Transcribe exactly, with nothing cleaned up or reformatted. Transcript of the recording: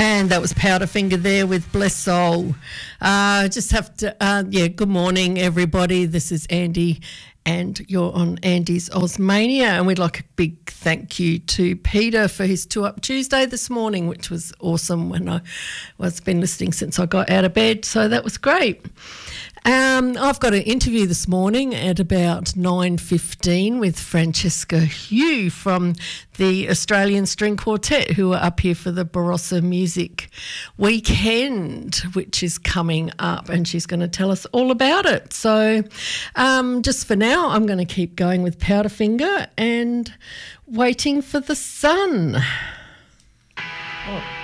And that was Powderfinger there with Bless Soul. Uh, just have to, uh, yeah, good morning, everybody. This is Andy, and you're on Andy's Osmania. And we'd like a big thank you to Peter for his Two Up Tuesday this morning, which was awesome when I was been listening since I got out of bed. So that was great. Um, I've got an interview this morning at about nine fifteen with Francesca Hugh from the Australian String Quartet, who are up here for the Barossa Music Weekend, which is coming up, and she's going to tell us all about it. So um, just for now, I'm going to keep going with Powderfinger and Waiting for the Sun. Oh.